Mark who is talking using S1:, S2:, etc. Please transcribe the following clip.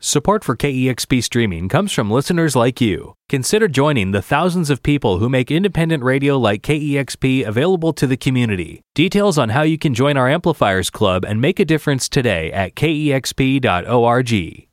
S1: Support for KEXP Streaming comes from listeners like you. Consider joining the thousands of people who make independent radio like KEXP available to the community. Details on how you can join our Amplifiers Club and make a difference today at kexp.org.